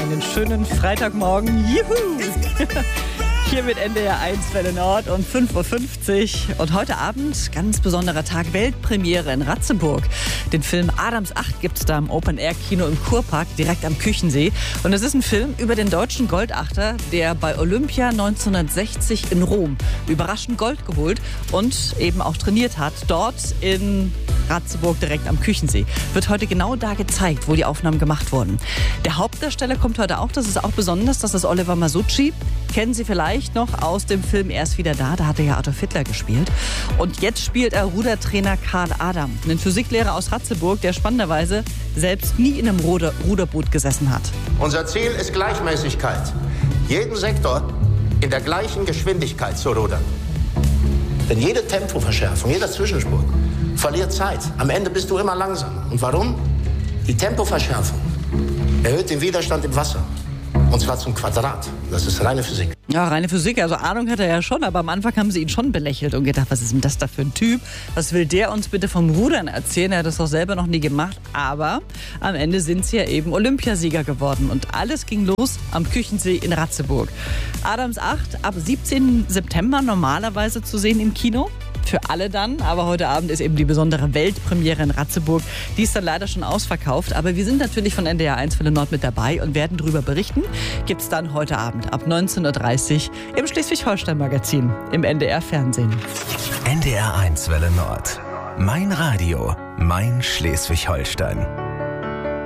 Einen schönen Freitagmorgen. Juhu! Hier mit NDR 1 Welle Nord um 5.50 Uhr. Und heute Abend, ganz besonderer Tag, Weltpremiere in Ratzeburg. Den Film Adams 8 gibt es da im Open-Air-Kino im Kurpark, direkt am Küchensee. Und es ist ein Film über den deutschen Goldachter, der bei Olympia 1960 in Rom überraschend Gold geholt und eben auch trainiert hat. Dort in Ratzeburg, direkt am Küchensee. Wird heute genau da gezeigt, wo die Aufnahmen gemacht wurden. Der Hauptdarsteller kommt heute auch, das ist auch besonders, das ist Oliver Masucci. Kennen Sie vielleicht noch aus dem Film Er ist wieder da, da hat er ja Adolf Hitler gespielt. Und jetzt spielt er Rudertrainer Karl Adam, einen Physiklehrer aus Ratzeburg, der spannenderweise selbst nie in einem Ruderboot gesessen hat. Unser Ziel ist Gleichmäßigkeit. Jeden Sektor in der gleichen Geschwindigkeit zu rudern. Denn jede Tempoverschärfung, jeder Zwischensprung verliert Zeit. Am Ende bist du immer langsamer. Und warum? Die Tempoverschärfung erhöht den Widerstand im Wasser. Und zwar zum Quadrat. Das ist reine Physik. Ja, reine Physik. Also Ahnung hat er ja schon. Aber am Anfang haben sie ihn schon belächelt und gedacht, was ist denn das da für ein Typ? Was will der uns bitte vom Rudern erzählen? Er hat das doch selber noch nie gemacht. Aber am Ende sind sie ja eben Olympiasieger geworden. Und alles ging los am Küchensee in Ratzeburg. Adams 8 ab 17. September normalerweise zu sehen im Kino. Für alle dann, aber heute Abend ist eben die besondere Weltpremiere in Ratzeburg. Die ist dann leider schon ausverkauft, aber wir sind natürlich von NDR 1 Welle Nord mit dabei und werden darüber berichten. Gibt es dann heute Abend ab 19.30 Uhr im Schleswig-Holstein-Magazin, im NDR-Fernsehen. NDR 1 Welle Nord. Mein Radio, mein Schleswig-Holstein.